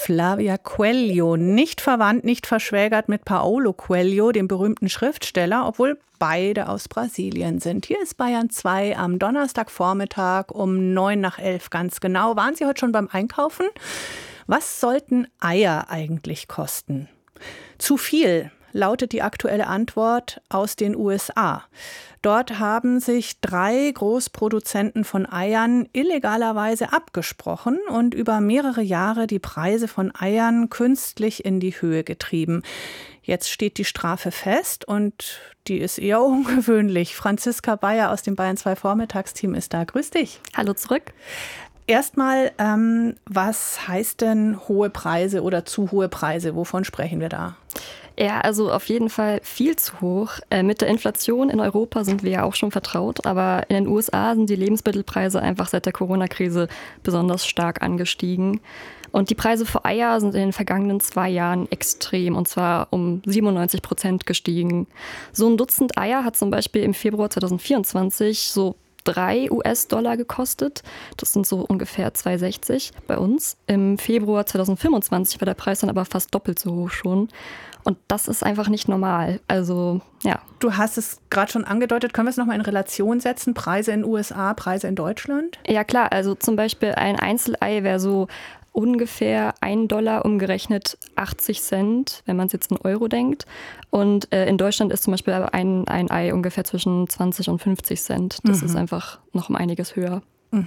Flavia Coelho, nicht verwandt, nicht verschwägert mit Paulo Coelho, dem berühmten Schriftsteller, obwohl beide aus Brasilien sind. Hier ist Bayern 2 am Donnerstagvormittag um 9:11 ganz genau. Waren Sie heute schon beim Einkaufen? Was sollten Eier eigentlich kosten? Zu viel, lautet die aktuelle Antwort aus den USA. Dort haben sich 3 Großproduzenten von Eiern illegalerweise abgesprochen und über mehrere Jahre die Preise von Eiern künstlich in die Höhe getrieben. Jetzt steht die Strafe fest und die ist eher ungewöhnlich. Franziska Beyer aus dem Bayern 2 Vormittagsteam ist da. Grüß dich. Hallo zurück. Erstmal, was heißt denn hohe Preise oder zu hohe Preise? Wovon sprechen wir da? Ja, also auf jeden Fall viel zu hoch. Mit der Inflation in Europa sind wir ja auch schon vertraut, aber in den USA sind die Lebensmittelpreise einfach seit der Corona-Krise besonders stark angestiegen. Und die Preise für Eier sind in den vergangenen 2 Jahren extrem, und zwar um 97% gestiegen. So ein Dutzend Eier hat zum Beispiel im Februar 2024 so 3 US-Dollar gekostet. Das sind so ungefähr 2,60 bei uns. Im Februar 2025 war der Preis dann aber fast doppelt so hoch schon. Und das ist einfach nicht normal. Also, ja. Du hast es gerade schon angedeutet. Können wir es nochmal in Relation setzen? Preise in den USA, Preise in Deutschland? Ja, klar. Also zum Beispiel ein Einzelei wäre so ungefähr $1 umgerechnet 80 Cent, wenn man es jetzt in Euro denkt. Und in Deutschland ist zum Beispiel ein Ei ungefähr zwischen 20 und 50 Cent. Das ist einfach noch um einiges höher.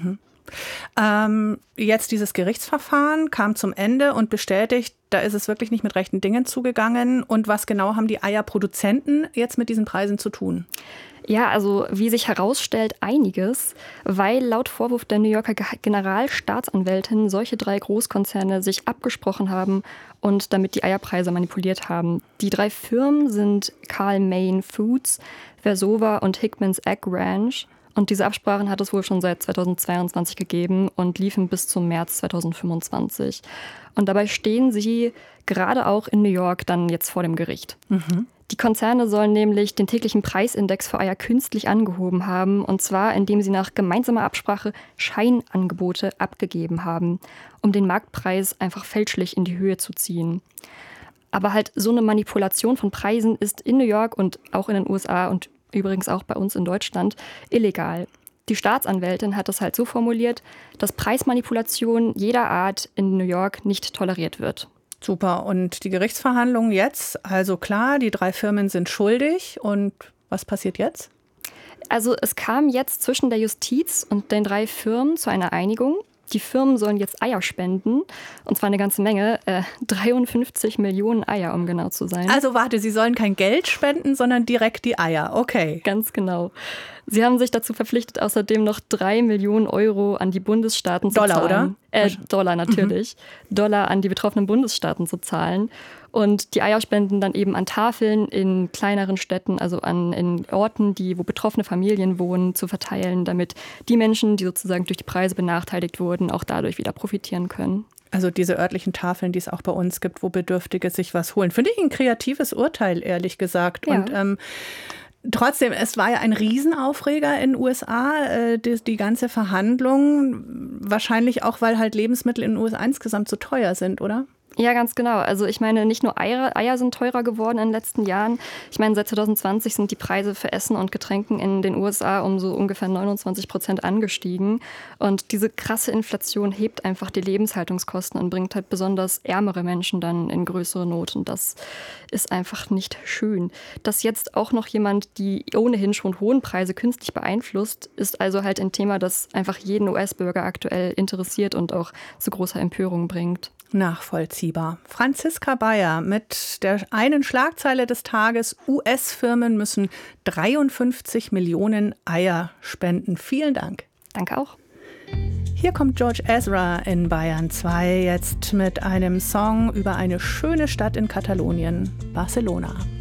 Jetzt dieses Gerichtsverfahren kam zum Ende und bestätigt, da ist es wirklich nicht mit rechten Dingen zugegangen. Und was genau haben die Eierproduzenten jetzt mit diesen Preisen zu tun? Ja, also wie sich herausstellt, einiges, weil laut Vorwurf der New Yorker Generalstaatsanwältin solche 3 Großkonzerne sich abgesprochen haben und damit die Eierpreise manipuliert haben. Die 3 Firmen sind Carl Main Foods, Versova und Hickman's Egg Ranch. Und diese Absprachen hat es wohl schon seit 2022 gegeben und liefen bis zum März 2025. Und dabei stehen sie gerade auch in New York dann jetzt vor dem Gericht. Die Konzerne sollen nämlich den täglichen Preisindex für Eier künstlich angehoben haben, und zwar indem sie nach gemeinsamer Absprache Scheinangebote abgegeben haben, um den Marktpreis einfach fälschlich in die Höhe zu ziehen. Aber halt so eine Manipulation von Preisen ist in New York und auch in den USA und übrigens auch bei uns in Deutschland illegal. Die Staatsanwältin hat es halt so formuliert, dass Preismanipulation jeder Art in New York nicht toleriert wird. Super. Und die Gerichtsverhandlungen jetzt? Also klar, die 3 Firmen sind schuldig. Und was passiert jetzt? Also es kam jetzt zwischen der Justiz und den 3 Firmen zu einer Einigung. Die Firmen sollen jetzt Eier spenden, und zwar eine ganze Menge, 53 Millionen Eier, um genau zu sein. Also warte, sie sollen kein Geld spenden, sondern direkt die Eier, okay. Ganz genau. Sie haben sich dazu verpflichtet, außerdem noch 3 Millionen Euro an die Bundesstaaten zu zahlen. Dollar, oder? Dollar natürlich. Dollar an die betroffenen Bundesstaaten zu zahlen. Und die Eier spenden dann eben an Tafeln in kleineren Städten, also in Orten, wo betroffene Familien wohnen, zu verteilen, damit die Menschen, die sozusagen durch die Preise benachteiligt wurden, auch dadurch wieder profitieren können. Also diese örtlichen Tafeln, die es auch bei uns gibt, wo Bedürftige sich was holen. Finde ich ein kreatives Urteil, ehrlich gesagt. Ja. Und trotzdem, es war ja ein Riesenaufreger in den USA, die ganze Verhandlung. Wahrscheinlich auch, weil halt Lebensmittel in den USA insgesamt so teuer sind, oder? Ja, ganz genau. Also ich meine, nicht nur Eier sind teurer geworden in den letzten Jahren. Ich meine, seit 2020 sind die Preise für Essen und Getränken in den USA um so ungefähr 29% angestiegen. Und diese krasse Inflation hebt einfach die Lebenshaltungskosten und bringt halt besonders ärmere Menschen dann in größere Not. Und das ist einfach nicht schön. Dass jetzt auch noch jemand die ohnehin schon hohen Preise künstlich beeinflusst, ist also halt ein Thema, das einfach jeden US-Bürger aktuell interessiert und auch zu großer Empörung bringt. Nachvollziehbar. Franziska Beyer mit der einen Schlagzeile des Tages: US-Firmen müssen 53 Millionen Eier spenden. Vielen Dank. Danke auch. Hier kommt George Ezra in Bayern 2 jetzt mit einem Song über eine schöne Stadt in Katalonien, Barcelona.